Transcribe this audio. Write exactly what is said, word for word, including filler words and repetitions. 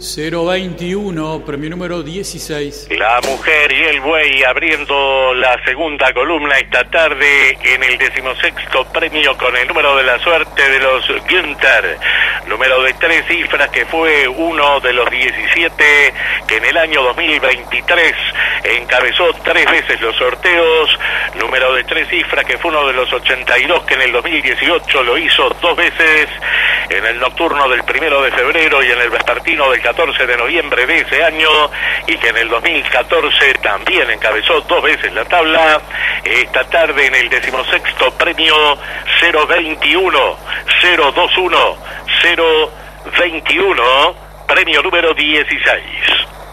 cero veintiuno, premio número dieciséis. La mujer y el buey abriendo la segunda columna esta tarde en el decimosexto premio con el número de la suerte de los Günther. Número de tres cifras que fue uno de los diecisiete que en el año dos mil veintitrés encabezó tres veces los sorteos. Número de tres cifras que fue uno de los ochenta y dos que en el dos mil dieciocho lo hizo dos veces. En el nocturno del primero de febrero y en el vespertino del catorce de noviembre de ese año, y que en el dos mil catorce también encabezó dos veces la tabla. Esta tarde en el decimosexto premio cero veintiuno, cero veintiuno, cero veintiuno, premio número dieciséis.